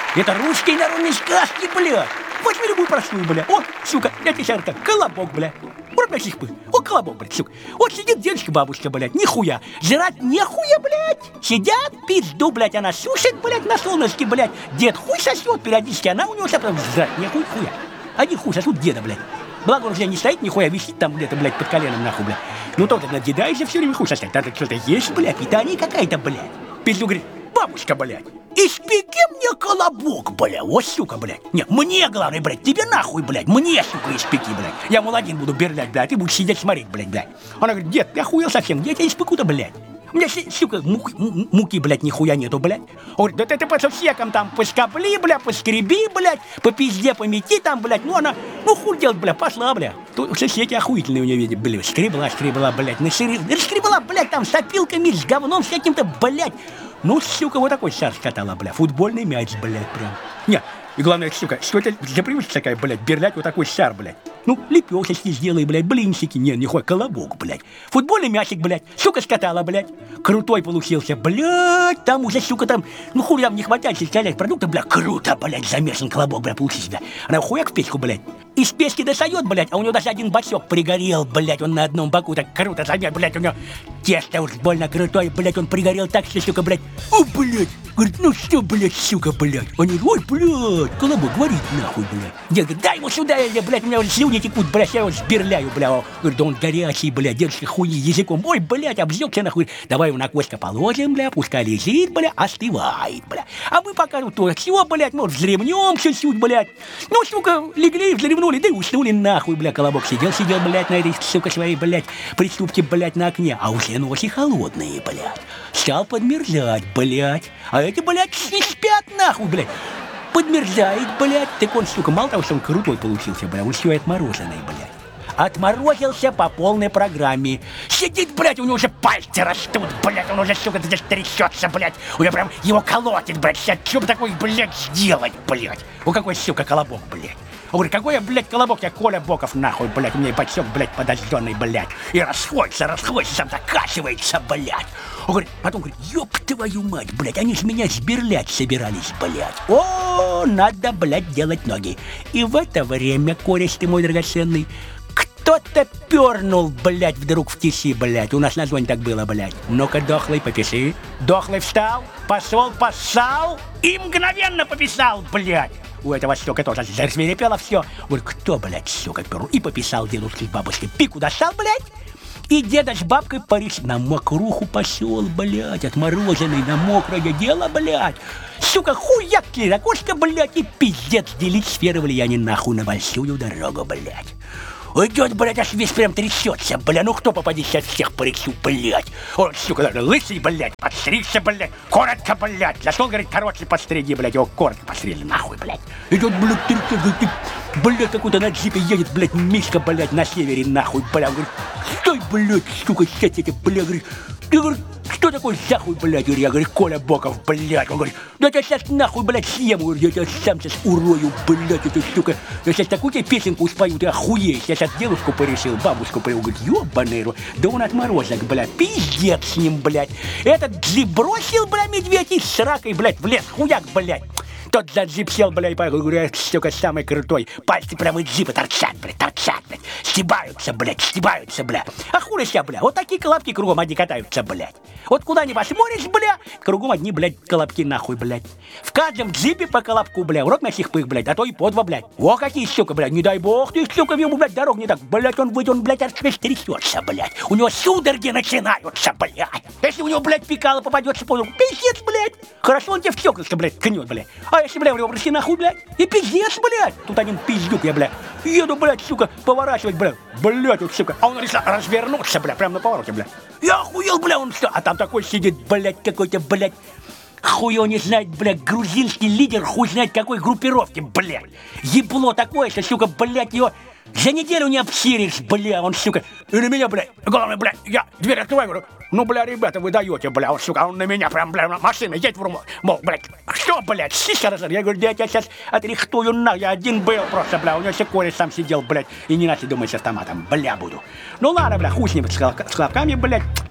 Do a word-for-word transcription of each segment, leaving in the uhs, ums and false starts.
Это русские народные сказки, бля. Возьми любую простую, бля. О, сука, я тебе сейчас как колобок, бля. Вот, блядь, их бы. О, колобок, блядь, сука. Вот сидит дедушка, бабушка, блядь, нихуя. Жрать нехуя, блядь. Сидят, пизду, блядь, она сушит, блядь, на солнышке, блядь. Дед хуй сосет периодически, она у него потом жрать нехуй, хуя. Один хуй сосут деда, блядь. Благо он уже не стоит, нихуя, висит там где-то, блядь, под коленом, нахуй, блядь. Ну, тот надедаешься все время хуй сосать. Там что-то есть, блядь, питание какая-то, блядь. Пизду говорит, бабушка, блядь, испеки мне колобок, бля, вот, сука, блядь. Нет, мне, главное, блядь, тебе нахуй, блядь, мне, сука, испеки, блядь. Я, мол, один буду берлять, блядь, ты будешь сидеть смотреть, блядь, блядь. Она говорит, дед, ты охуел совсем, где я тебя испеку-то, блядь? У меня, сука, муки, муки, блядь, нихуя нету, блядь. Он говорит, да ты, ты по всяком там поскобли, блядь, поскреби, блядь, по пизде помети там, блядь. Ну, она, ну, хуй делать, блядь, пошла, блядь. То соседи охуительные у нее, видят, блядь, скребла, скребла, блядь, скребла, блядь, там, с опилками, с говном, с каким-то, блядь. Ну, сука, вот такой шар скатала, бля, футбольный мяч, блядь, прям. Не, и главное, сука, что это за привычка такая, блядь, берлять вот такой шар, блядь. Ну, лепешечки сделай, блядь, блинчики, не, нихуя, колобок, блядь. Футбольный мячик, блядь, сука, скатала, блядь. Крутой получился, блядь, там уже, сука, там, ну, хуй там не хватает составлять продукты, блядь, круто, блядь, замешан колобок, блядь, получился, блядь. Она хуяк в печку, блядь. Из печки достает, блядь, а у него даже один бачок пригорел, блядь, он на одном боку так круто замер, блядь, у него тесто уж больно крутое, блядь, он пригорел так, что, сука, блядь, о, блядь, говорит, ну что, блядь, сука, блядь. Они, ой, блядь, колобок, говорит, нахуй, блядь. Я говорю, дай ему сюда, я, блядь, у меня уже слюни текут, блядь, я его сберляю, блядь. Говорит, да он горячий, блядь, держи хуй языком, ой, блядь, обжегся, нахуй. Давай его на костка положим, блядь, пускай лежит, блядь, остывает, блядь. А мы пока ну то, все, блядь, может, взревнем чуть-чуть, блядь. Ну, сука, легли, взревнули, да и уснули, нахуй, блядь, колобок сидел, сидел, блядь, на этой, сука, своей, блядь, приступке, блядь, на окне, а уже ночи холодные, блядь. Стал подмерзать, блядь. А эти, блядь, не спят, нахуй, блядь. Подмерзает, блядь. Так он, сука, мало того, что он крутой получился, блядь, он все и отмороженный, блядь. Отморозился по полной программе. Сидит, блядь, у него уже пальцы растут, блядь, он уже, сука, здесь трясется, блядь. У него прям его колотит, блядь, сейчас что бы такое, блядь, сделать, блядь. У какой, сука, колобок, блядь. Он говорит, какой я, блядь, колобок, я Коля Боков, нахуй, блядь, у меня и бачок, блядь, подожженный, блядь. И расходится, расходится, сам закачивается, блядь. Он говорит, потом говорит, ёб твою мать, блядь, они ж меня сберлять собирались, блядь. О, надо, блядь, делать ноги. И в это время, кореш ты мой драгоценный, кто-то пернул, блядь, вдруг в тиси, блядь. У нас на зоне так было, блядь. Ну-ка, дохлый, попиши. Дохлый встал, пошел, поссал и мгновенно пописал, блядь. У этого, сука, тоже засвирепело все. Говорит, кто, блядь, сука, пернул? И пописал дедушке с бабушкой. Пику достал, блядь. И деда с бабкой Париж на мокруху пошел, блядь, отмороженный на мокрое дело, блядь. Сука, хуяк тебе, окошко, блядь, и пиздец делить сферы влияния нахуй на большую дорогу, блядь. Идет, блядь, аж весь прям трясется, бля, ну кто попадет сейчас всех по речу, блядь. Он, сука, даже лысый, блядь, подстригся, блядь, коротко, блядь. За что, говорит, короче подстриги, блядь, его коротко постригли, нахуй, блядь. Идет, блядь, трясется, блядь, какой-то на джипе едет, блядь, Мишка, блядь, на севере, нахуй, блядь. Говорит, стой, блядь, сука, сейчас эти, блядь, говорит, ты, говорит, что такое захуй, блядь, говорю, я, говорю, Коля Боков, блядь. Он говорит, да я сейчас нахуй, блядь, съем, говорю, я тебя сам сейчас урою, блядь, эту сука. Я сейчас такую тебе песенку спою, ты охуеешь. Я сейчас девушку порешил, бабушку порешил, говорит, ёбаный рот. Да он отморозок, блядь, пиздец с ним, блядь. Этот джип бросил, блядь, медведь и с ракой, блядь, в лес, хуяк, блядь. Тот за джип сел, блядь, и поехал, говорю, сука, самый крутой. Пальцы прямо из джипа торчат, блядь, торчат, блядь. Стебаются, блядь, стебаются, блядь. А хули ся, блядь, вот такие колобки кругом одни катаются, блядь. Вот куда ни посмотришь, блядь, кругом одни, блядь, колобки нахуй, блядь. В каждом джипе по колобку, блядь, урок на сих пых, блядь, а то и по два, блядь. О, какие, сука, блядь, не дай бог ты, сука, ему, блядь, дорог не так, блядь, он выйдет, он, блядь, аж весь трясется, блядь. У него судороги начинаются, блядь. Если у него, блядь, пикало попадется, понял, пиздец, блядь. Хорошо, он тебе в стеклышко, блядь, ткнет, блядь. А если, блядь, в него пришли нахуй, блядь, и пиздец, блядь. Тут один пиздюк я, блядь, еду, блядь, сука, поворачивать, блядь, блядь, вот, сука. А он решил развернуться, блядь, прямо на повороте, блядь. Я охуел, блядь, он что? А там такой сидит, блядь, какой-то, блядь, хуй его не знает, блядь, грузинский лидер, хуй знает какой группировки, блядь. Ебло такое, что, сука, блядь, его за неделю не обсиришь, бля, он, сука, и на меня, блядь, главное, блядь, я дверь открываю, говорю, ну, бля, ребята, вы даете, бля, он, сука, он на меня прям, бля, машина, едь в руму, мол, блядь, что, блядь, сиська разор, я говорю, да я тебя сейчас отрихтую, на, я один был просто, бля, у него все кореш сам сидел, блядь, и не начал думать с автоматом, бля, буду. Ну, ладно, бля, хуй с ним, с хлопками, блядь.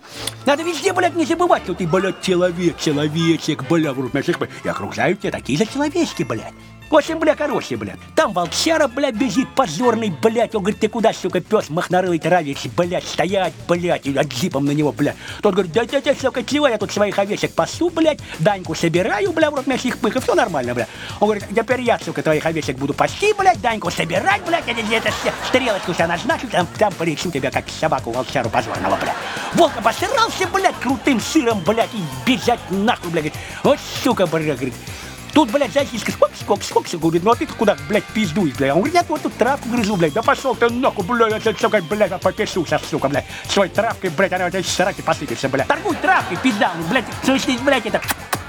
Надо везде, блядь, не забывать, что ты, блядь, человек, человечек, бля, в рот и окружают тебя такие же человечки, блядь. В общем, бля, короче, блядь, там волчара, бля, бежит позорный, блядь. Он говорит, ты куда, сука, пес махнарылый травишь, блядь, стоять, блядь, и джипом на него, блядь. Тот говорит, да, да, да, сука, чего я тут своих овечек пасу, блядь, Даньку собираю, бля, в рот мясных пых, и все нормально, бля. Он говорит, теперь я, сука, твоих овечек буду пасти, блядь, Даньку собирать, блядь, я где-то стрелочку себя назначу, там, там поречу тебя, как собаку волчару позорного, блядь. Волк обосрался, блядь, крутым сыром, блядь, и бежать нахуй, блядь, говорит, вот, сука, блядь, говорит. Тут, блядь, зайчишка, скок, скок, скок, скок, говорит, ну а ты куда, блядь, пиздуешь, блядь? Он говорит, я вот тут травку грызу, блядь, да пошел ты нахуй, блядь, я, сука, блядь, попишу сейчас, сука, блядь, своей травкой, блядь, она у тебя сраки посыпется, блядь. Торгуй травкой, пизда, блядь, слышишь, блядь, это...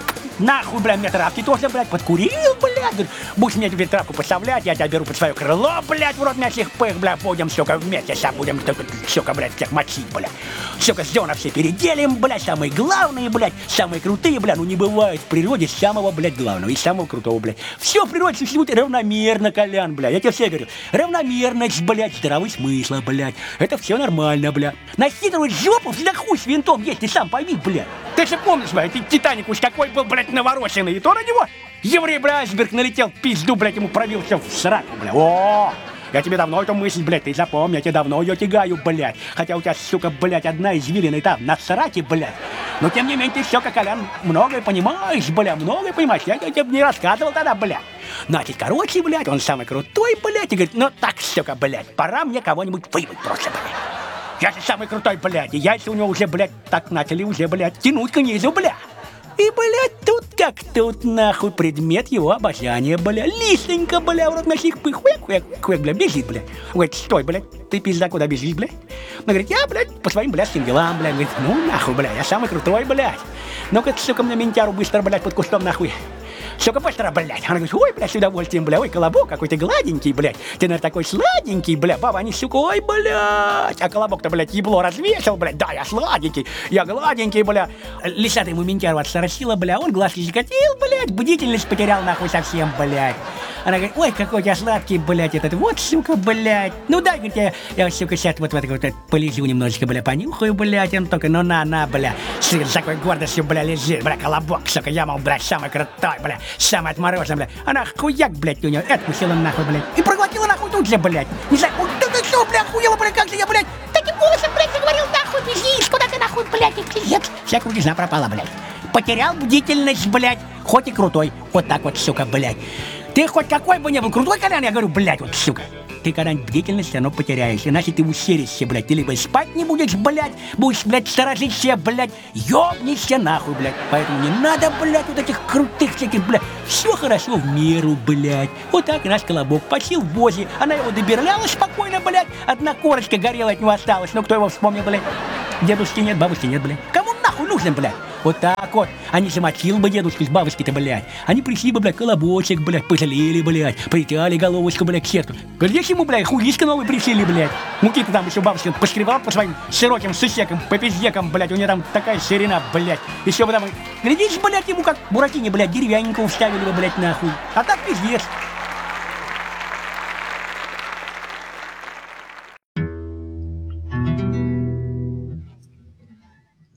Нахуй, блядь, мне травки тоже, блядь, подкурил, блядь. Говорит, будешь мне теперь травку поставлять, я тебя беру под свое крыло, блядь, в рот мясных пых, блядь, будем, сука, вместе, сам будем, сука, блядь, всех мочить, блядь. Сука, зона все переделим, блядь, самые главные, блядь, самые крутые, блядь, ну не бывает в природе самого, блядь, главного и самого крутого, блядь. Все в природе существует равномерно, Колян, блядь, я тебе все говорю. Равномерность, блядь, здравый смысл, блядь, это все нормально, блядь. Насидывать жопу всегда хуй с винтом есть, ты сам пойми, блядь. Ты же помнишь, блядь, Титаник уж какой был, блядь, навороченный, и то на него еврей, бля, айсберг налетел, пизду, блядь, ему пробил все в сраку, бля. О, я тебе давно эту мысль, блядь, ты запомни, я тебе давно ее тягаю, блядь. Хотя у тебя, сука, блядь, одна извилина и там, на сраке, блядь. Но тем не менее, ты все, как Колян, многое понимаешь, бля, многое понимаешь. Я, я тебе не рассказывал тогда, блядь. Значит, короче, блядь, он самый крутой, блядь, и говорит, ну так, сука, блядь, пора мне кого-нибудь выебать просто, блядь. Я же самый крутой, блядь, и яйца у него уже, блядь, так начали уже, блядь, тянуть к низу, блядь. И, блядь, тут как тут, нахуй, предмет его обожания, бля. Лисенько, бля, в рот мясных пых, хуяк, хуяк, хуяк, бля, бежит, бля. Говорит, стой, блядь, ты, пизда, куда бежишь, бля? Он говорит, я, блядь, по своим блядским делам, бля. Говорит, ну, нахуй, бля, я самый крутой, блядь. Ну-ка, сука, мне ментяру быстро, блядь, под кустом, нахуй. Сука, быстро, блядь. Она говорит, ой, блядь, с удовольствием, бля, ой, колобок какой ты гладенький, блядь. Ты, наверное, такой сладенький, бля. Баба, они, сука, ой, блядь. А колобок-то, блядь, ебло развесил, блядь. Да, я сладенький, я гладенький, бля. Лисата ему ментяру отсоросила, бля. Он глазки закатил, блядь. Бдительность потерял, нахуй, совсем, блядь. Она говорит, ой, какой у тебя сладкий, блядь, этот. Вот, сука, блядь. Ну, дай, говорит, я, я сука, сейчас вот в это вот полежу немножечко, бля, понюхаю, блядь. Он только, ну, на, на, бля. С такой гордостью, бля, лежит, бля, колобок, сука. Я, мол, блядь, самый крутой, бля. Самый отмороженный, бля. Она хуяк, блядь, у нее. Откусила нахуй, блядь. И проглотила нахуй тут же, блядь. Не знаю, вот ты что, бля, охуела, бля, как же я, блядь. Таким голосом, блядь, заговорил, нахуй, бежишь, куда ты, нахуй, блядь, и пиздец. Вся крутизна пропала, блядь. Потерял бдительность, блядь. Хоть и крутой. Вот так вот, сука, блядь. Ты хоть какой бы ни был крутой, Колян, я говорю, блядь, вот, сука. Ты когда-нибудь бдительность, оно потеряешь. Иначе ты усеришься, блядь. Ты либо спать не будешь, блядь, будешь, блядь, сторожиться, блядь, ёбнешься нахуй, блядь. Поэтому не надо, блядь, вот этих крутых всяких, блядь. Все хорошо в меру, блядь. Вот так и наш колобок посил в возе. Она его добирала спокойно, блядь. Одна корочка горела от него осталась. Ну, кто его вспомнил, блядь? Дедушки нет, бабушки нет, блядь. Кому нахуй нужен, блядь? Вот так вот. Они замочил бы дедушку с бабушки-то, блядь. Они пришли бы, блядь, колобочек, блядь, пожалели, блядь, притяли головочку, блядь, к сердцу. Глядишь ему, блядь, хуишка новый пришили, блядь. Муки-то там еще бабушка поскребал по своим широким сусекам, по пиздекам, блядь, у нее там такая ширина, блядь. Еще бы там, глядишь, блядь, ему как Буратине, блядь, деревянненького вставили бы, блядь, нахуй. А так пиздец.